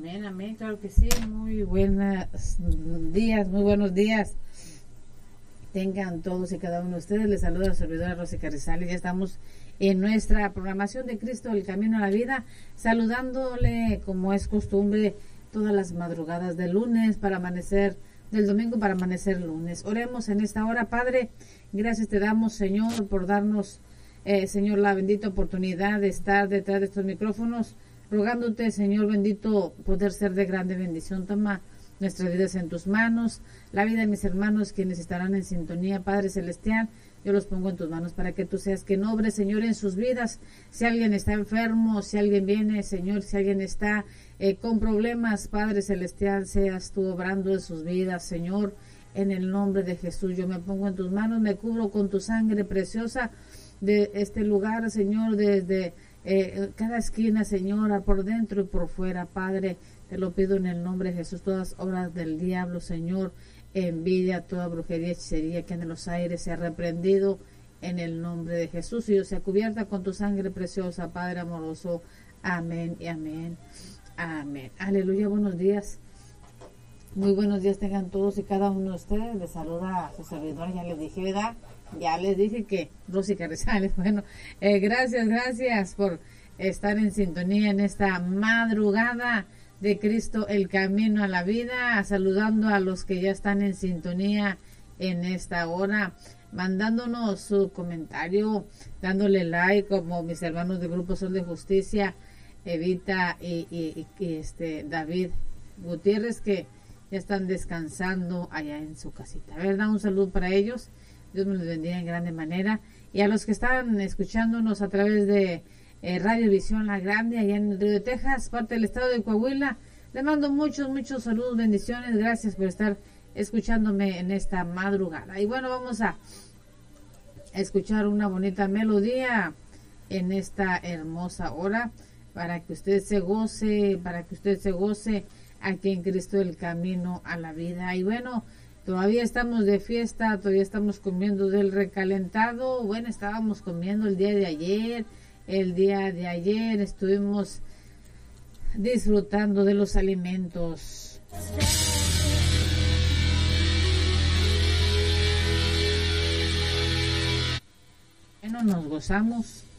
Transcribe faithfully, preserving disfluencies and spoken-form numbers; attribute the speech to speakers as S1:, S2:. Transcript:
S1: Amén, amén, claro que sí. Muy buenos días, muy buenos días. Tengan todos y cada uno de ustedes. Les saluda la servidora Rosy Carrizales. Ya estamos en nuestra programación de Cristo, el Camino a la Vida, saludándole como es costumbre todas las madrugadas del lunes para amanecer, del domingo para amanecer lunes. Oremos en esta hora, Padre. Gracias te damos, Señor, por darnos, eh, Señor, la bendita oportunidad de estar detrás de estos micrófonos, rogándote, Señor bendito, poder ser de grande bendición. Toma nuestras vidas en tus manos, la vida de mis hermanos quienes estarán en sintonía, Padre Celestial, yo los pongo en tus manos para que tú seas quien obre, Señor, en sus vidas. Si alguien está enfermo, si alguien viene, Señor, si alguien está eh, con problemas, Padre Celestial, seas tú obrando en sus vidas, Señor, en el nombre de Jesús. Yo me pongo en tus manos, me cubro con tu sangre preciosa de este lugar, Señor, desde eh, cada esquina, Señor, por dentro y por fuera, Padre. Te lo pido en el nombre de Jesús, todas obras del diablo, Señor, envidia, toda brujería, hechicería que anda en los aires sea reprendido en el nombre de Jesús y yo sea cubierta con tu sangre preciosa, Padre amoroso. Amén y amén. Amén. Aleluya, buenos días. Muy buenos días tengan todos y cada uno de ustedes. Les saluda a su servidor, ya les dije, ¿verdad? Ya les dije que Rosy Carrizales. Bueno, eh, gracias, gracias por estar en sintonía en esta madrugada de Cristo, el Camino a la Vida, saludando a los que ya están en sintonía en esta hora, mandándonos su comentario, dándole like, como mis hermanos de Grupo Sol de Justicia, Evita y, y, y este David Gutiérrez, que ya están descansando allá en su casita, ¿verdad? Un saludo para ellos, Dios me los bendiga en grande manera, y a los que están escuchándonos a través de Eh, Radio Visión La Grande, allá en el Río de Texas, parte del estado de Coahuila. Les mando muchos, muchos saludos, bendiciones. Gracias por estar escuchándome en esta madrugada. Y bueno, vamos a escuchar una bonita melodía en esta hermosa hora para que usted se goce, para que usted se goce aquí en Cristo, el Camino a la Vida. Y bueno, todavía estamos de fiesta, todavía estamos comiendo del recalentado. Bueno, estábamos comiendo el día de ayer. El día de ayer estuvimos disfrutando de los alimentos. Bueno, nos gozamos